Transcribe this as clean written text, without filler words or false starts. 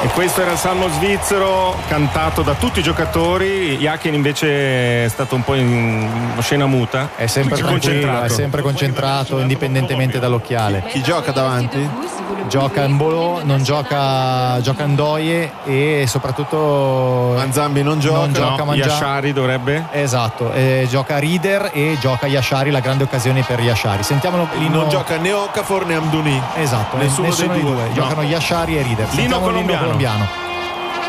Questo era il salmo svizzero cantato da tutti i giocatori. Jakin invece è stato un po' in scena muta. È sempre concentrato. È sempre concentrato indipendentemente dall'occhiale. Chi gioca davanti? Gioca Mbolo, non gioca Ndoye e soprattutto Manzambi non gioca. Yashari dovrebbe. Esatto, gioca Rieder e gioca Yashari, la grande occasione per Yashari. Sentiamolo. Non gioca né Okafor né Amdouni. Esatto, nessuno dei due. Giocano Yashari e Rieder. L'inno colombiano.